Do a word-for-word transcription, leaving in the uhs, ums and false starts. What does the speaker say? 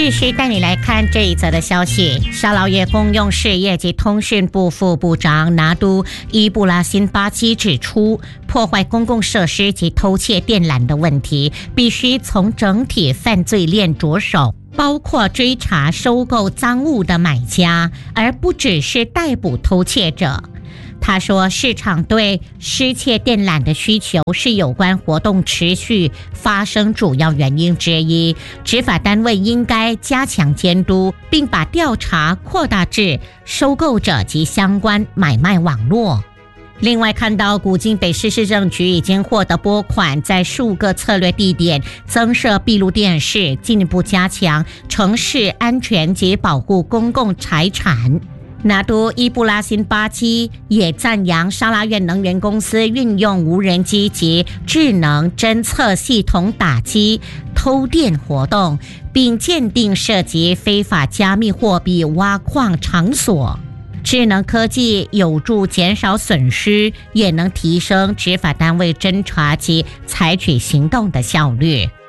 继续带你来看这一则的消息。沙劳越公用事业及通讯部副部长拿督伊布拉辛巴基指出，破坏公共设施及偷窃电缆的问题必须从整体犯罪链着手，包括追查收购赃物的买家，而不只是逮捕偷窃者。他说，市场对失窃电缆的需求是有关活动持续发生主要原因之一。执法单位应该加强监督，并把调查扩大至收购者及相关买卖网络。另外，看到古今北市市政局已经获得拨款，在数个策略地点增设闭路电视，进一步加强城市安全及保护公共财产。拿督伊布拉辛巴基也赞扬沙拉越能源公司运用无人机及智能侦测系统打击偷电活动，并鉴定涉及非法加密货币挖矿场所。智能科技有助减少损失，也能提升执法单位侦查及采取行动的效率。